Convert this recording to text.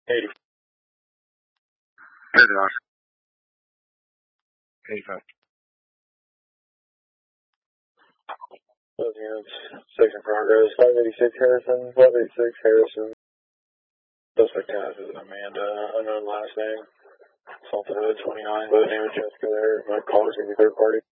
80. Good, Josh. 85. Those units, 6 in progress. 586 Harrison, 586 Harrison. Suspect has is Amanda, unknown last name. Salted Hood 29, by the name of Jessica there. My caller's going to be third party.